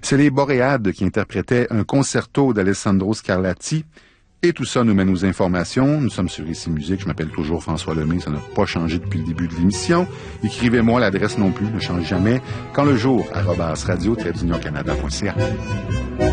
C'est les Boréades qui interprétaient un concerto d'Alessandro Scarlatti. Et tout ça nous mène aux informations. Nous sommes sur Ici Musique. Je m'appelle toujours François Lemay. Ça n'a pas changé depuis le début de l'émission. Écrivez-moi, l'adresse non plus ne change jamais. Quand le jour, @radio-canada.ca.